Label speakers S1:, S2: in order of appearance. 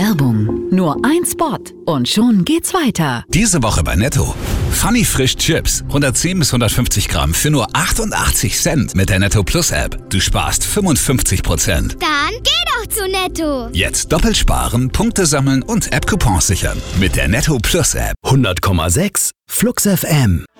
S1: Werbung. Nur ein Spot und schon geht's weiter.
S2: Diese Woche bei Netto. Funny Frisch Chips. 110 bis 150 Gramm für nur 88 Cent mit der Netto Plus App. Du sparst 55%.
S3: Dann geh doch zu Netto.
S2: Jetzt doppelt sparen, Punkte sammeln und App-Coupons sichern. Mit der Netto Plus App.
S4: 100,6 Flux FM.